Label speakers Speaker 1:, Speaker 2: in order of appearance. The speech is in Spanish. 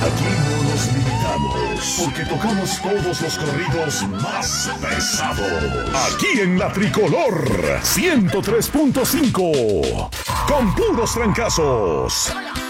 Speaker 1: Aquí no nos limitamos, porque tocamos todos los corridos más pesados. Aquí en La Tricolor 103.5, con puros trancazos.